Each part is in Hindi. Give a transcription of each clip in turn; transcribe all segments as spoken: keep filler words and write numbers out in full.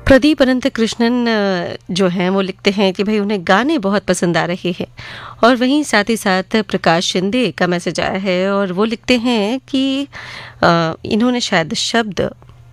प्रदीप अनंत कृष्णन अ, जो हैं वो लिखते हैं कि भाई उन्हें गाने बहुत पसंद आ रहे हैं। और वहीं साथ ही साथ प्रकाश शिंदे का मैसेज आया है और वो लिखते हैं कि अ, इन्होंने शायद शब्द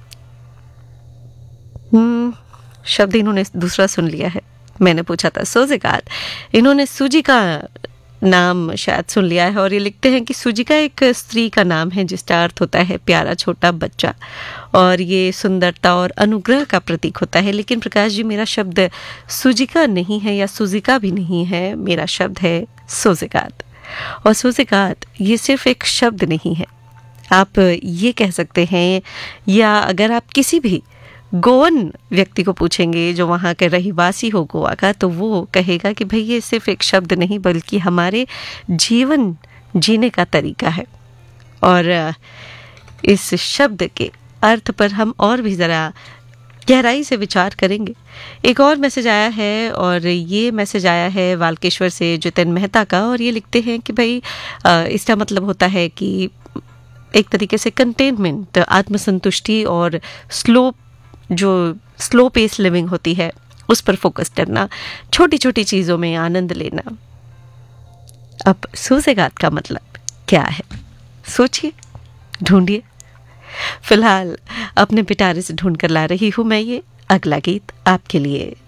हम्म, शब्द इन्होंने दूसरा सुन लिया है। मैंने पूछा था सोज़गात, इन्होंने सूजी का नाम शायद सुन लिया है और ये लिखते हैं कि सूजिका एक स्त्री का नाम है जिसका अर्थ होता है प्यारा छोटा बच्चा, और ये सुंदरता और अनुग्रह का प्रतीक होता है। लेकिन प्रकाश जी, मेरा शब्द सूजिका नहीं है या सूजिका भी नहीं है, मेरा शब्द है सोज़गात। और सोज़गात ये सिर्फ एक शब्द नहीं है, आप ये कह सकते हैं, या अगर आप किसी भी गोवन व्यक्ति को पूछेंगे जो वहाँ के रहीवासी हो गोवा का, तो वो कहेगा कि भाई ये सिर्फ एक शब्द नहीं बल्कि हमारे जीवन जीने का तरीका है। और इस शब्द के अर्थ पर हम और भी ज़रा गहराई से विचार करेंगे। एक और मैसेज आया है और ये मैसेज आया है वाल्केश्वर से जितिन मेहता का, और ये लिखते हैं कि भाई इसका मतलब होता है कि एक तरीके से कंटेनमेंट, आत्मसंतुष्टि और स्लो जो स्लो पेस लिविंग होती है उस पर फोकस करना, छोटी छोटी चीज़ों में आनंद लेना। अब सोज़गात का मतलब क्या है, सोचिए, ढूंढिए। फिलहाल अपने पिटारे से ढूंढ कर ला रही हूँ मैं ये अगला गीत आपके लिए।